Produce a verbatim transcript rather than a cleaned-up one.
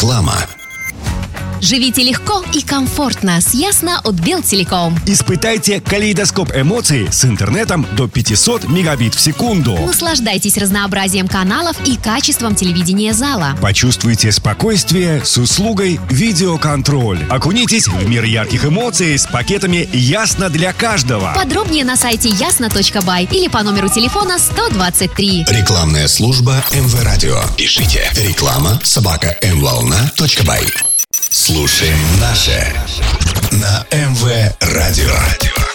Реклама. Живите легко и комфортно с Ясно от Белтелеком. Испытайте калейдоскоп эмоций с интернетом до пятьсот мегабит в секунду. Наслаждайтесь разнообразием каналов и качеством телевидения зала. Почувствуйте спокойствие с услугой видеоконтроль. Окунитесь в мир ярких эмоций с пакетами «Ясно для каждого». Подробнее на сайте ясно точка бай или по номеру телефона сто двадцать три. Рекламная служба эм вэ Радио. Пишите реклама собака мволна точка бай. Слушаем наше на эм вэ Радио.